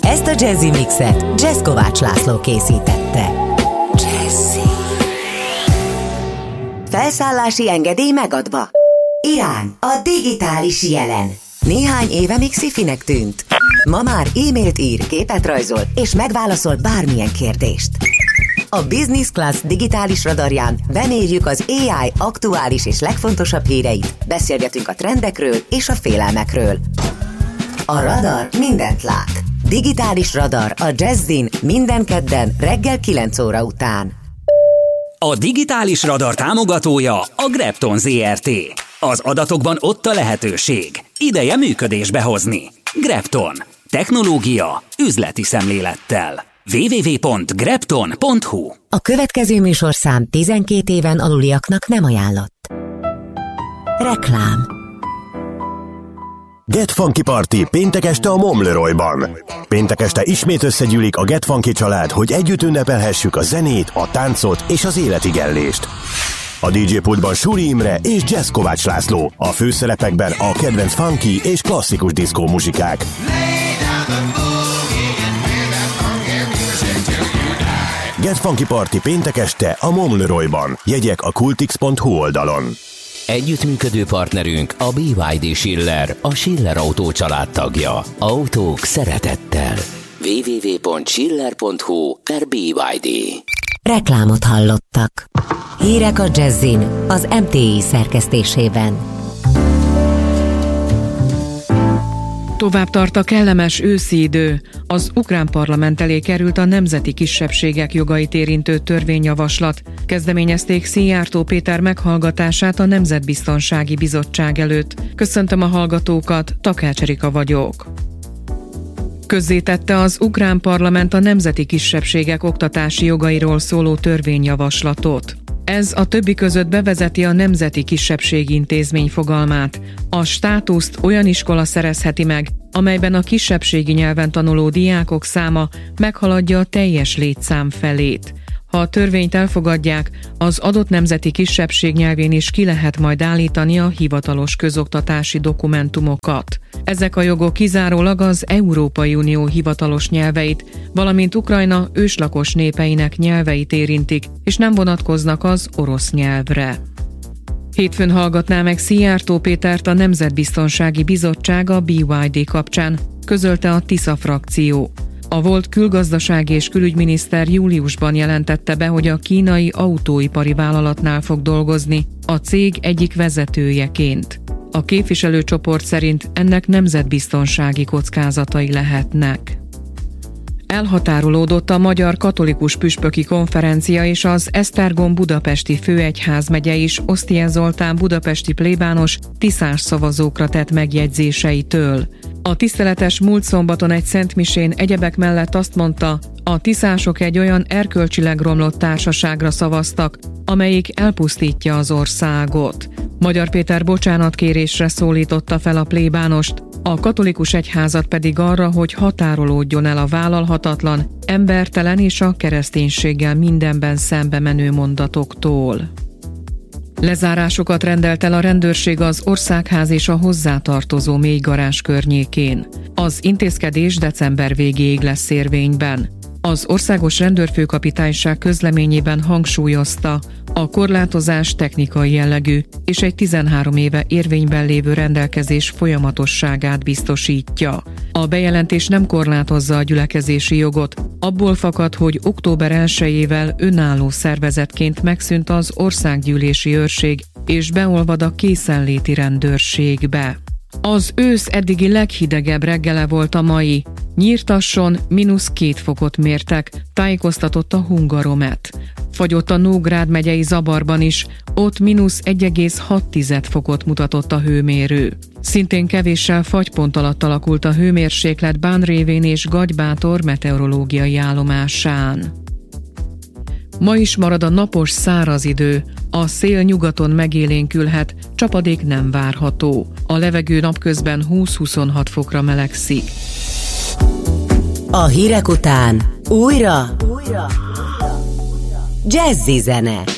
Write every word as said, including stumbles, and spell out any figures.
Ezt a Jazzy Mixet Jazz Kovács László készítette. Jazzy. Felszállási engedély megadva. Irán, a digitális jelen. Néhány éve még szifinek tűnt. Ma már e-mailt ír, képet rajzol, és megválaszol bármilyen kérdést. A Business Class digitális radarján bemérjük az á i aktuális és legfontosabb híreit, beszélgetünk a trendekről és a félelmekről. A radar mindent lát. Digitális radar a Jazzin minden kedden reggel kilenc óra után. A digitális radar támogatója a Grepton zé er té. Az adatokban ott a lehetőség. Ideje működésbe hozni. Grepton. Technológia üzleti szemlélettel. double-u double-u double-u pont grepton pont hu. A következő műsorszám tizenkét éven aluliaknak nem ajánlott. Reklám. Get Funky Party péntek este a Momleroyban. Péntek este ismét összegyűlik a Get Funky család, hogy együtt ünnepelhessük a zenét, a táncot és az életigellést. A dé dzsé pultban Suri Imre és Jazz Kovács László, a főszerepekben a kedvenc funky és klasszikus diszkó muzsikák. Get Funky Party péntek este a Momleroyban. Jegyek a kultix pont hu oldalon. Együttműködő partnerünk a bé ipszilon dé Schiller, a Schiller Autó család tagja. Autók szeretettel. double-u double-u double-u pont schiller pont hu per bé ipszilon dé. Reklámot hallottak. Hírek a Jazzin az em té i szerkesztésében. Tovább tart a kellemes őszi idő. Az ukrán parlament elé került a nemzeti kisebbségek jogait érintő törvényjavaslat. Kezdeményezték Szijjártó Péter meghallgatását a Nemzetbiztonsági Bizottság előtt. Köszöntöm a hallgatókat, Takács Erika vagyok. Közzétette az ukrán parlament a nemzeti kisebbségek oktatási jogairól szóló törvényjavaslatot. Ez a többi között bevezeti a nemzeti kisebbségi intézmény fogalmát. A státuszt olyan iskola szerezheti meg, amelyben a kisebbségi nyelven tanuló diákok száma meghaladja a teljes létszám felét. Ha a törvényt elfogadják, az adott nemzeti kisebbség nyelvén is ki lehet majd állítani a hivatalos közoktatási dokumentumokat. Ezek a jogok kizárólag az Európai Unió hivatalos nyelveit, valamint Ukrajna őslakos népeinek nyelveit érintik, és nem vonatkoznak az orosz nyelvre. Hétfőn hallgatná meg Szijjártó Pétert a Nemzetbiztonsági Bizottság a bé ipszilon dé kapcsán, közölte a Tisza frakció. A volt külgazdasági és külügyminiszter júliusban jelentette be, hogy a kínai autóipari vállalatnál fog dolgozni, a cég egyik vezetőjeként. A képviselőcsoport szerint ennek nemzetbiztonsági kockázatai lehetnek. Elhatárolódott a Magyar Katolikus Püspöki Konferencia és az Esztergom budapesti főegyházmegye is Osztjen Zoltán budapesti plébános tiszás szavazókra tett megjegyzéseitől. A tiszteletes múlt szombaton egy szentmisén egyebek mellett azt mondta, a tiszások egy olyan erkölcsileg romlott társaságra szavaztak, amelyik elpusztítja az országot. Magyar Péter bocsánatkérésre szólította fel a plébánost, a katolikus egyházat pedig arra, hogy határolódjon el a vállalhatatlan, embertelen és a kereszténységgel mindenben szembe menő mondatoktól. Lezárásokat rendelt el a rendőrség az Országház és a hozzátartozó mélygarázs környékén. Az intézkedés december végéig lesz érvényben. Az Országos Rendőrfőkapitányság közleményében hangsúlyozta, a korlátozás technikai jellegű, és egy tizenhárom éve érvényben lévő rendelkezés folyamatosságát biztosítja. A bejelentés nem korlátozza a gyülekezési jogot, abból fakad, hogy október elsejével önálló szervezetként megszűnt az országgyűlési őrség, és beolvad a készenléti rendőrségbe. Az ősz eddigi leghidegebb reggele volt a mai. Nyírtasson mínusz két fokot mértek, tájékoztatott a Hungaromet. Fagyott a Nógrád megyei Zabarban is, ott mínusz egy egész hat fokot mutatott a hőmérő. Szintén kevéssel fagypont alatt alakult a hőmérséklet Bánrévén és Gagybátor meteorológiai állomásán. Ma is marad a napos száraz idő, a szél nyugaton megélénkülhet, csapadék nem várható. A levegő napközben húsz-huszonhat fokra melegszik. A hírek után újra, újra. Jazzy zene.